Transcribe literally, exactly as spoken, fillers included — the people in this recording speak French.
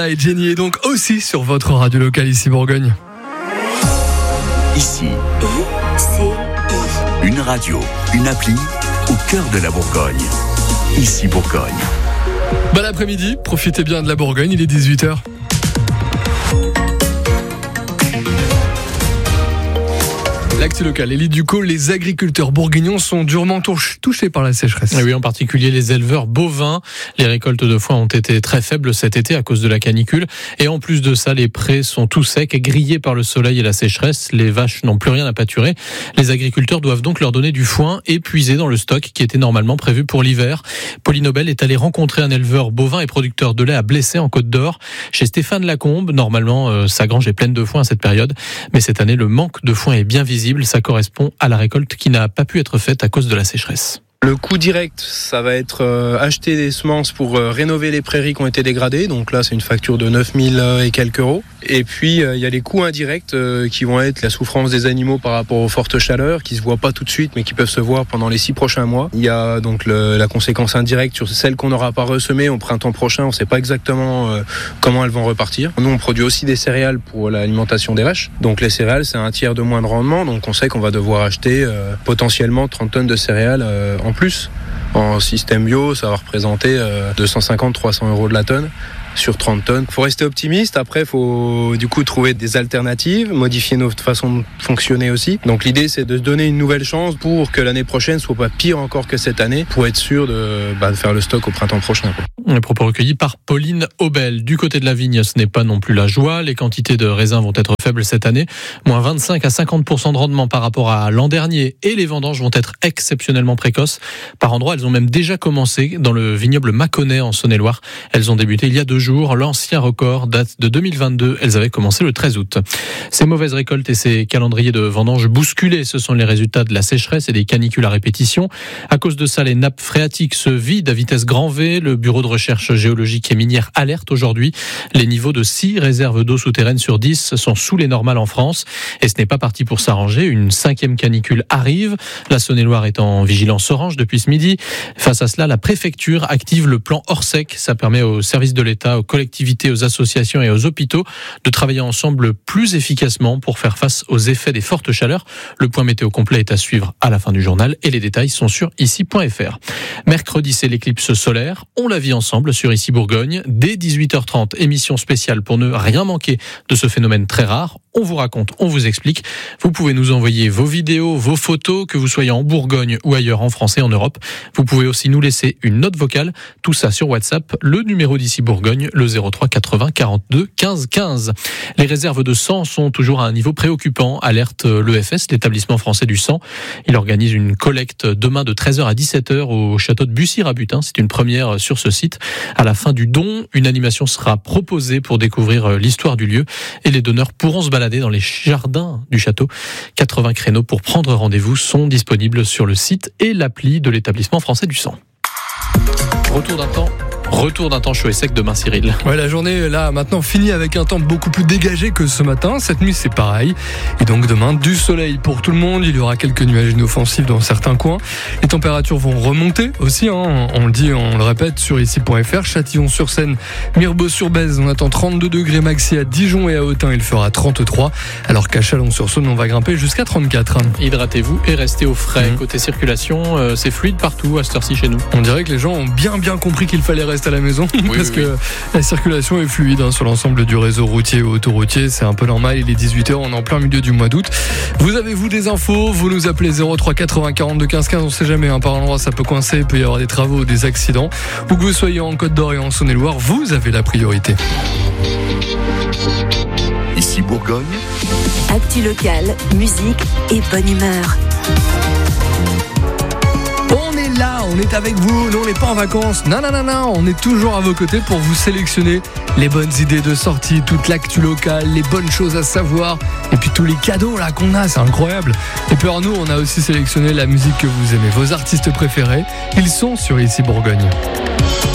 Et Jenny est donc aussi sur votre radio locale ici Bourgogne. Ici, I-C-I. Une radio, une appli au cœur de la Bourgogne. Ici Bourgogne. Bon après-midi, profitez bien de la Bourgogne, il est dix-huit heures. L'actu local, l'élite du col, les agriculteurs bourguignons sont durement touchés par la sécheresse. Et oui, en particulier les éleveurs bovins. Les récoltes de foin ont été très faibles cet été à cause de la canicule. Et en plus de ça, les prés sont tout secs, grillés par le soleil et la sécheresse. Les vaches n'ont plus rien à pâturer. Les agriculteurs doivent donc leur donner du foin épuisé dans le stock qui était normalement prévu pour l'hiver. Pauline Nobel est allée rencontrer un éleveur bovin et producteur de lait à Blessé en Côte d'Or. Chez Stéphane Lacombe, normalement, euh, sa grange est pleine de foin à cette période. Mais cette année, le manque de foin est bien visible. Ça correspond à la récolte qui n'a pas pu être faite à cause de la sécheresse. Le coût direct, ça va être euh, acheter des semences pour euh, rénover les prairies qui ont été dégradées. Donc là, c'est une facture de neuf mille euh, et quelques euros. Et puis, il euh, y a les coûts indirects euh, qui vont être la souffrance des animaux par rapport aux fortes chaleurs, qui se voient pas tout de suite, mais qui peuvent se voir pendant les six prochains mois. Il y a donc le, la conséquence indirecte sur celles qu'on n'aura pas ressemées au printemps prochain. On ne sait pas exactement euh, comment elles vont repartir. Nous, on produit aussi des céréales pour l'alimentation des vaches. Donc les céréales, c'est un tiers de moins de rendement. Donc on sait qu'on va devoir acheter euh, potentiellement trente tonnes de céréales euh, en plus. En système bio, ça va représenter euh, deux cent cinquante à trois cents euros de la tonne sur trente tonnes. Il faut rester optimiste. Après, il faut du coup trouver des alternatives, modifier notre façon de fonctionner aussi. Donc l'idée, c'est de se donner une nouvelle chance pour que l'année prochaine soit pas pire encore que cette année, pour être sûr de, bah, de faire le stock au printemps prochain. Les propos recueillis par Pauline Aubel. Du côté de la vigne, ce n'est pas non plus la joie. Les quantités de raisins vont être faibles cette année, moins vingt-cinq à cinquante pour cent de rendement par rapport à l'an dernier. Et les vendanges vont être exceptionnellement précoces. Par endroits, elles ont même déjà commencé dans le vignoble Mâconnais en Saône-et-Loire. Elles ont débuté il y a deux jours. L'ancien record date de deux mille vingt-deux. Elles avaient commencé le treize août. Ces mauvaises récoltes et ces calendriers de vendanges bousculés, ce sont les résultats de la sécheresse et des canicules à répétition. À cause de ça, les nappes phréatiques se vident à vitesse grand V. Le bureau de recherche géologique et minière alerte aujourd'hui. Les niveaux de six réserves d'eau souterraine sur dix sont sous les normales en France. Et ce n'est pas parti pour s'arranger. Une cinquième canicule arrive. La Saône-et-Loire est en vigilance orange depuis ce midi. Face à cela, la préfecture active le plan Orsec. Ça permet aux services de l'État, aux collectivités, aux associations et aux hôpitaux de travailler ensemble plus efficacement pour faire face aux effets des fortes chaleurs. Le point météo complet est à suivre à la fin du journal et les détails sont sur ici point f r. Mercredi, c'est l'éclipse solaire. On la vit ensemble sur Ici Bourgogne. Dès dix-huit heures trente, émission spéciale pour ne rien manquer de ce phénomène très rare. On vous raconte, on vous explique. Vous pouvez nous envoyer vos vidéos, vos photos, que vous soyez en Bourgogne ou ailleurs en France et en Europe. Vous pouvez aussi nous laisser une note vocale. Tout ça sur WhatsApp, le numéro d'Ici Bourgogne, le zéro trois quatre-vingts quarante-deux quinze quinze. Les réserves de sang sont toujours à un niveau préoccupant, alerte l'E F S, l'établissement français du sang. Il organise une collecte demain de treize heures à dix-sept heures au château de Bussy-Rabutin. C'est une première sur ce site. À la fin du don, une animation sera proposée pour découvrir l'histoire du lieu et les donneurs pourront se balader dans les jardins du château. quatre-vingts créneaux pour prendre rendez-vous sont disponibles sur le site et l'appli de l'établissement français du sang. Retour d'un temps Retour d'un temps chaud et sec demain, Cyril. Ouais, la journée là maintenant finie avec un temps beaucoup plus dégagé que ce matin. Cette nuit c'est pareil. Et donc demain du soleil pour tout le monde. Il y aura quelques nuages inoffensifs dans certains coins. Les températures vont remonter aussi. Hein. On le dit, on le répète sur ici point f r. Châtillon-sur-Seine, Mirebeau-sur-Bèze, on attend trente-deux degrés maxi à Dijon et à Autun. Il fera trente-trois. Alors qu'à Chalon-sur-Saône, on va grimper jusqu'à trente-quatre. Hydratez-vous et restez au frais. Mmh. Côté circulation, euh, c'est fluide partout à cette heure-ci chez nous. On dirait que les gens ont bien bien compris qu'il fallait rester à la maison oui, parce oui, que oui. La circulation est fluide hein, sur l'ensemble du réseau routier et autoroutier. C'est un peu normal, il est dix-huit heures, on est en plein milieu du mois d'août. Vous avez-vous des infos? Vous nous appelez zéro trois quatre-vingts quarante-deux quinze quinze. On sait jamais, hein, par endroit ça peut coincer, il peut y avoir des travaux, des accidents. Où que vous soyez en Côte d'Or et en Saône-et-Loire, vous avez la priorité. Ici Bourgogne. Actu locale, musique et bonne humeur. On est là, on est avec vous, nous on n'est pas en vacances, non non non non, on est toujours à vos côtés pour vous sélectionner les bonnes idées de sortie, toute l'actu locale, les bonnes choses à savoir, et puis tous les cadeaux là qu'on a, c'est incroyable. Et puis alors nous on a aussi sélectionné la musique que vous aimez, vos artistes préférés, ils sont sur Ici Bourgogne.